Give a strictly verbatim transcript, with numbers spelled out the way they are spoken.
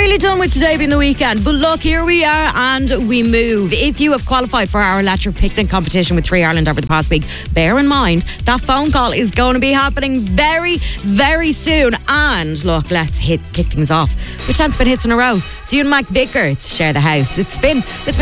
nearly done with today being the weekend, but look, here we are and we move. If you have qualified for our electric picnic competition with Three Ireland over the past week, bear in mind that phone call is going to be happening very, very soon. And look, let's hit kick things off with ten spin hits in a row. It's you and Mike Vicker to share the house. It's Spin with